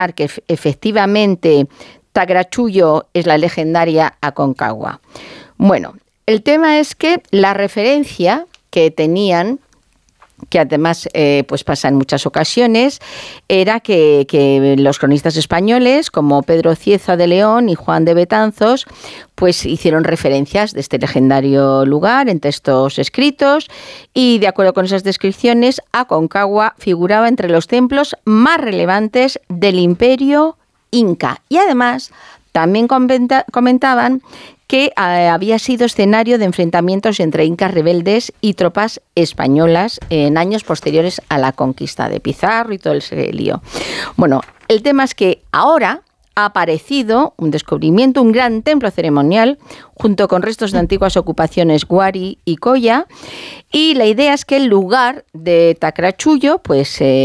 a que efectivamente Takrachullo es la legendaria Aconcagua. Bueno, el tema es que la referencia que tenían, que además pues pasa en muchas ocasiones, era que los cronistas españoles, como Pedro Cieza de León y Juan de Betanzos, pues hicieron referencias de este legendario lugar en textos escritos, y de acuerdo con esas descripciones, Aconcagua figuraba entre los templos más relevantes del Imperio Inca. Y además también comentaban que había sido escenario de enfrentamientos entre incas rebeldes y tropas españolas en años posteriores a la conquista de Pizarro y todo ese lío. Bueno, el tema es que ahora ha aparecido un descubrimiento, un gran templo ceremonial, junto con restos de antiguas ocupaciones Wari y Coya, y la idea es que el lugar de Takrachullo pues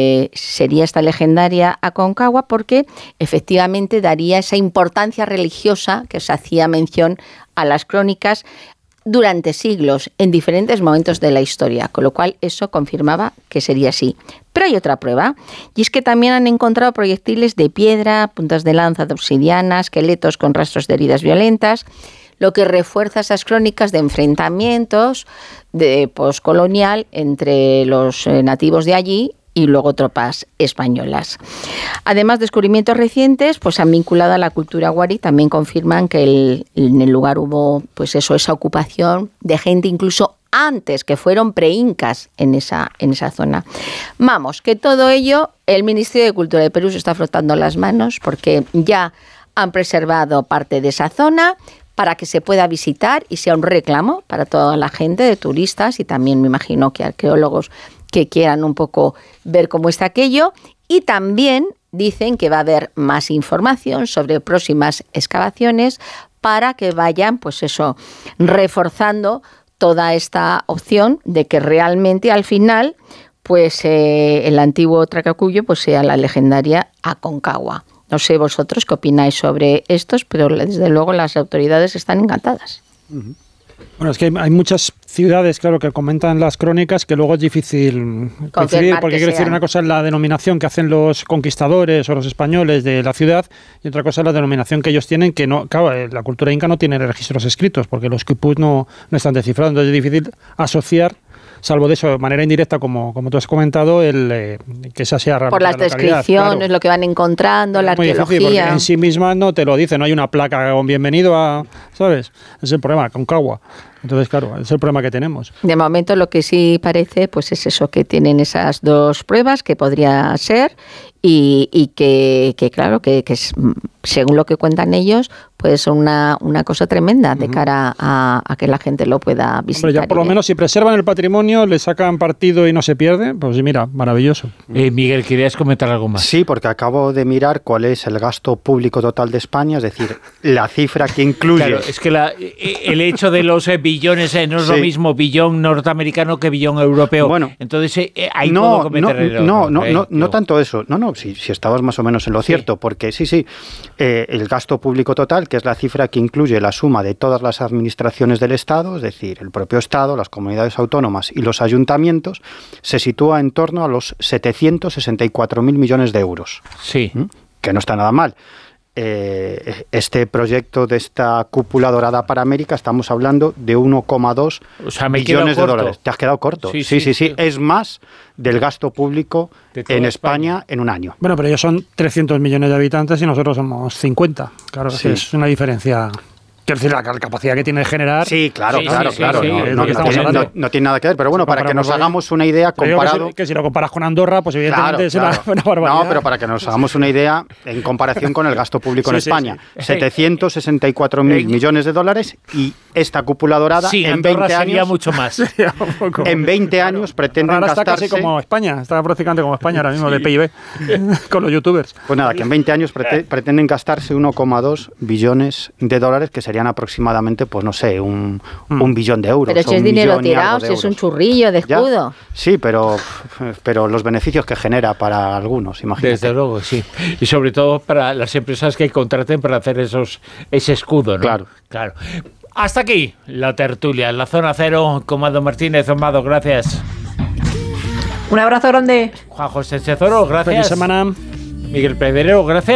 sería esta legendaria Aconcagua, porque efectivamente daría esa importancia religiosa que se hacía mención a las crónicas durante siglos, en diferentes momentos de la historia, con lo cual eso confirmaba que sería así. Pero hay otra prueba, y es que también han encontrado proyectiles de piedra, puntas de lanza de obsidiana, esqueletos con rastros de heridas violentas, lo que refuerza esas crónicas de enfrentamientos de poscolonial entre los nativos de allí y luego tropas españolas. Además, descubrimientos recientes pues han vinculado a la cultura Wari, también confirman que en el lugar hubo pues esa ocupación de gente incluso antes, que fueron pre-incas en esa zona. Vamos, que todo ello, el Ministerio de Cultura de Perú se está frotando las manos porque ya han preservado parte de esa zona para que se pueda visitar y sea un reclamo para toda la gente, de turistas y también me imagino que arqueólogos que quieran un poco ver cómo está aquello. Y también dicen que va a haber más información sobre próximas excavaciones para que vayan, pues eso, reforzando toda esta opción de que realmente al final pues el antiguo Takrachullo pues sea la legendaria Aconcagua. No sé vosotros qué opináis sobre estos, pero desde luego las autoridades están encantadas. Bueno, es que hay muchas ciudades, claro, que comentan las crónicas que luego es difícil coincidir, porque quiero decir, una cosa es la denominación que hacen los conquistadores o los españoles de la ciudad y otra cosa es la denominación que ellos tienen, que no, claro, la cultura inca no tiene registros escritos porque los quipus no están descifrados, entonces es difícil asociar, salvo de eso, de manera indirecta, como tú has comentado, que esa sea por las descripciones, claro, lo que van encontrando, la arqueología. Muy difícil, porque en sí misma no te lo dice, no hay una placa con bienvenido a, ¿sabes? Es el problema, Aconcagua. Entonces, claro, es el problema que tenemos. De momento lo que sí parece pues es eso, que tienen esas dos pruebas que podría ser y que claro, que es, según lo que cuentan ellos, puede ser una cosa tremenda de cara a que la gente lo pueda visitar. Hombre, ya por lo menos si preservan el patrimonio, le sacan partido y no se pierde, pues mira, maravilloso. Miguel, ¿querías comentar algo más? Sí, porque acabo de mirar cuál es el gasto público total de España, es decir, la cifra que incluye... Claro, es que el hecho de los billones no es lo mismo billón norteamericano que billón europeo. Bueno, entonces ahí puedo cometer error. No tanto eso. No, si estabas más o menos en lo cierto, porque el gasto público total, que es la cifra que incluye la suma de todas las administraciones del Estado, es decir, el propio Estado, las comunidades autónomas y los ayuntamientos, se sitúa en torno a los 764.000 millones de euros. Sí. Que no está nada mal. Este proyecto de esta cúpula dorada para América, estamos hablando de 1,2 billones de dólares. Te has quedado corto. Sí. Es más del gasto público en España en un año. Bueno, pero ellos son 300 millones de habitantes y nosotros somos 50. Claro, es una diferencia. Quiero decir, la capacidad que tiene de generar... Sí, claro. No tiene nada que ver, pero bueno, para que nos hagamos una idea comparado... Que si lo comparas con Andorra, pues evidentemente es una barbaridad. No, pero para que nos hagamos una idea en comparación con el gasto público en España. 764.000 millones de dólares y esta cúpula dorada en 20 años... mucho más. En 20 años pretenden gastarse... Está casi como España, está prácticamente como España ahora mismo de PIB, con los youtubers. Pues nada, que en 20 años pretenden gastarse 1,2 billones de dólares, que serían aproximadamente, pues no sé, un billón de euros. Pero si es dinero tirado, si es un churrillo de escudo. ¿Ya? Sí, pero los beneficios que genera para algunos, imagínate. Desde luego, sí. Y sobre todo para las empresas que contraten para hacer ese escudo, ¿no? Claro. Hasta aquí la tertulia, en la Zona Cero, con Mado Martínez. Mado, gracias. Un abrazo grande. Juan José Chezoro, gracias. Feliz semana. Miguel Pedrero, gracias.